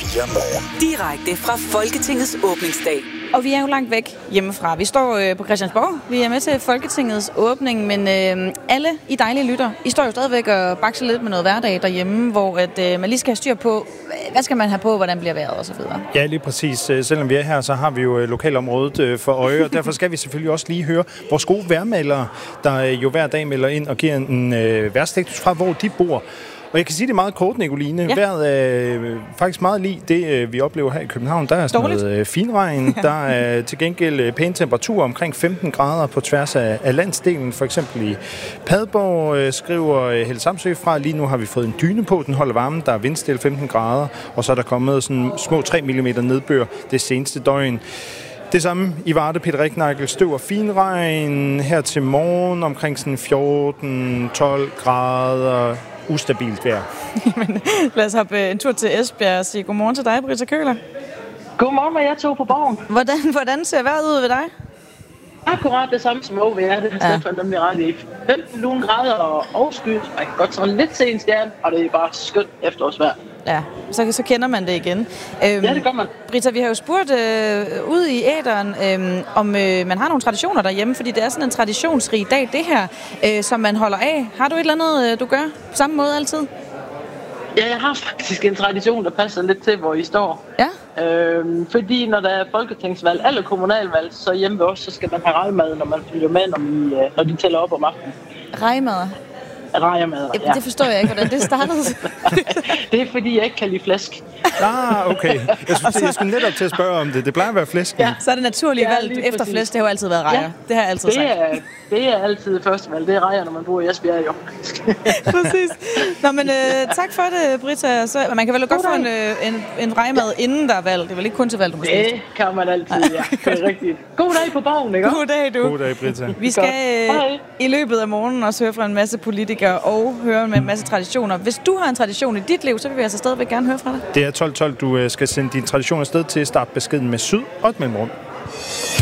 4 Morgen. Direkte fra Folketingets åbningsdag. Og vi er jo langt væk hjemmefra. Vi står på Christiansborg. Vi er med til Folketingets åbning, men alle I dejlige lytter, I står jo stadigvæk og bakser lidt med noget hverdag derhjemme, hvor at, man lige skal have styr på, hvad skal man have på, hvordan bliver vejret osv. Ja, lige præcis. Selvom vi er her, så har vi jo lokalområdet for øje, og derfor skal vi selvfølgelig også lige høre vores gode vejrmeldere, der jo hver dag melder ind og giver en vejrstatus fra, hvor de bor. Og jeg kan sige det meget kort, Nicoline. Ja. Vejret er faktisk meget lige det, vi oplever her i København. Der er sådan noget finregn. Der er til gengæld pæne temperaturer omkring 15 grader på tværs af landsdelen. For eksempel i Padborg skriver Helle Samsø fra. Lige nu har vi fået en dyne på. Den holder varmen. Der er vindstille 15 grader. Og så er der kommet sådan små 3 mm nedbør det seneste døgn. Det samme i Varde, Peter Riknagel, støv og finregn. Her til morgen omkring sådan 14-12 grader. Ustabilt vejr. Men lad os hoppe en tur til Esbjerg og sige godmorgen til dig, Britta Køhler. Godmorgen med jer to på Borgen. Hvordan ser vejret ud ved dig? Akkurat det samme som OVR, det har Stefan nemlig ret i. 15 lune grader og overskyet, og godt sådan lidt sen stjerne, og det er bare skønt efterårsvejr. Ja, så kender man det igen. Ja, det gør man. Britta, vi har jo spurgt ud i æteren, om man har nogle traditioner derhjemme, fordi det er sådan en traditionsrig dag, det her, som man holder af. Har du et eller andet, du gør på samme måde altid? Ja, jeg har faktisk en tradition, der passer lidt til, hvor I står. Ja. Fordi når der er folketingsvalg eller kommunalvalg, så hjemme ved os, så skal man have rejemad, når man følger med, når de tæller op om aftenen. Rejemad? Rejemad, ja. Det forstår jeg ikke, hvordan det startede. Det er fordi, jeg ikke kan lide flæsk. Okay. Jeg skulle netop til at spørge om det. Det plejer at være flæsk. Ja. Så er det naturligt valgt efter flæsk. Det har jo altid været rejer. Ja. Det har jeg altid sagt. Det er altid første valg. Det er rejer, når man bor i Esbjerg, jo. Præcis. Nå, men tak for det, Britta. Så, man kan vel godt få en rejemad, inden der er valg. Det er vel ikke kun til valg, du må sige. Det kan man altid, ja. Det er rigtigt. God dag på Borgen, ikke? God dag, du. God dag, Britta. Vi skal i løbet af morgenen også høre fra en masse politikere og høre med en masse traditioner. Hvis du har en tradition i dit liv, så vil vi altså stadigvæk gerne høre fra dig. Det er 12:12. Du skal sende din tradition afsted til startbeskeden med Syd og et mellemrum.